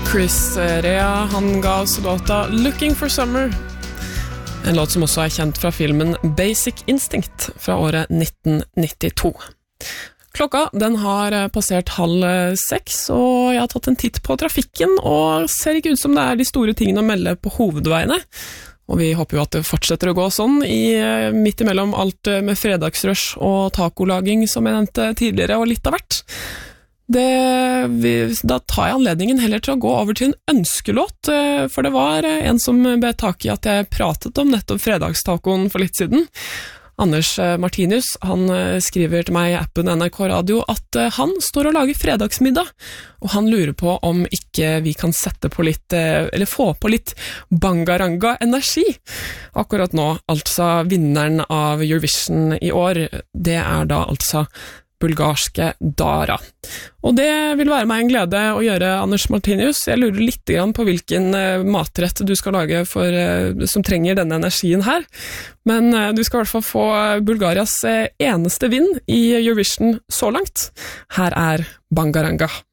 Chris Rea, han ga oss låta Looking for Summer. En låt som også er kjent fra filmen Basic Instinct fra året 1992. Klokka, den har passert 5:30, og jeg har tatt en titt på trafikken, og ser ikke ut som det er de store tingene å melde på hovedveiene. Og vi håper jo at det fortsetter å gå sånn, midt imellom alt med fredagsrush og tacolaging, som jeg nevnte tidligere, og litt av hvert. Da tar jeg anledningen heller til å gå over til en ønskelåt, for det var en som ble tak i at jeg pratet om nettopp fredagstacoen for litt siden. Anders Martinius, han skriver til meg i appen NRK Radio at han står og lager fredagsmiddag, og han lurer på om ikke vi kan sette på litt, eller få på litt bangaranga energi. Akkurat nå, altså vinneren av Eurovision i år, det er da altså bulgarske Dara. Og det vil være meg en glede å gjøre, Anders Martinius. Jeg lurer litt grann på hvilken matrett du skal lage som trenger denne energien her. Men du skal i hvert fall få Bulgarias eneste vinn i Eurovision så langt. Her er Bangaranga.